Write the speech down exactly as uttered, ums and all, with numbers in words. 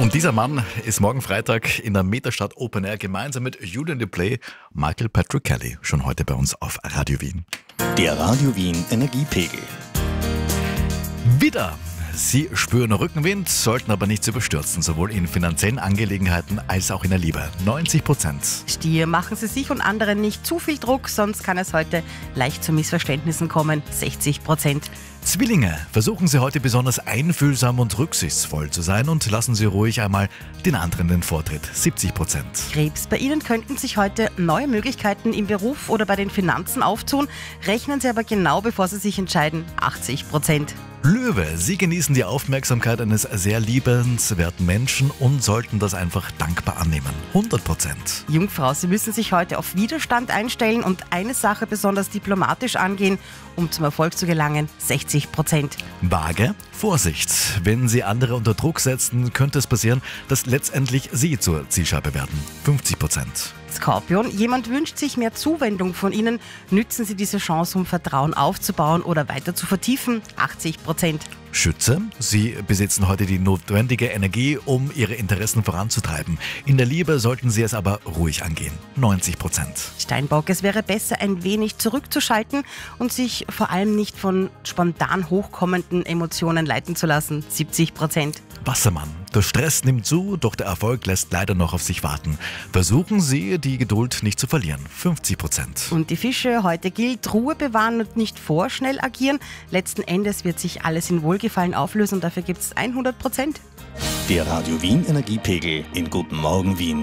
Und dieser Mann ist morgen Freitag in der Metastadt Open Air gemeinsam mit Julian DePlay, Michael Patrick Kelly, schon heute bei uns auf Radio Wien. Der Radio Wien Energiepegel. Wieder! Sie spüren Rückenwind, sollten aber nichts überstürzen, sowohl in finanziellen Angelegenheiten als auch in der Liebe. neunzig Prozent. Stier, machen Sie sich und anderen nicht zu viel Druck, sonst kann es heute leicht zu Missverständnissen kommen. sechzig Prozent. Zwillinge, versuchen Sie heute besonders einfühlsam und rücksichtsvoll zu sein und lassen Sie ruhig einmal den anderen den Vortritt. siebzig Prozent. Krebs, bei Ihnen könnten sich heute neue Möglichkeiten im Beruf oder bei den Finanzen auftun. Rechnen Sie aber genau, bevor Sie sich entscheiden. achtzig Prozent. Löwe, Sie genießen die Aufmerksamkeit eines sehr liebenswerten Menschen und sollten das einfach dankbar annehmen. hundert Prozent. Jungfrau, Sie müssen sich heute auf Widerstand einstellen und eine Sache besonders diplomatisch angehen, um zum Erfolg zu gelangen. sechzig Prozent. Waage, Vorsicht. Wenn Sie andere unter Druck setzen, könnte es passieren, dass letztendlich Sie zur Zielscheibe werden. fünfzig Prozent. Skorpion, jemand wünscht sich mehr Zuwendung von Ihnen. Nützen Sie diese Chance, um Vertrauen aufzubauen oder weiter zu vertiefen. achtzig Prozent. Schütze, Sie besitzen heute die notwendige Energie, um Ihre Interessen voranzutreiben. In der Liebe sollten Sie es aber ruhig angehen. neunzig Prozent. Steinbock, es wäre besser, ein wenig zurückzuschalten und sich vor allem nicht von spontan hochkommenden Emotionen leiten zu lassen. siebzig Prozent. Wassermann, der Stress nimmt zu, doch der Erfolg lässt leider noch auf sich warten. Versuchen Sie, die Geduld nicht zu verlieren. fünfzig Prozent. Und die Fische, heute gilt Ruhe bewahren und nicht vorschnell agieren. Letzten Endes wird sich alles in Wohlgefallen auflösen und dafür gibt es hundert Prozent. Der Radio Wien Energiepegel in Guten Morgen Wien.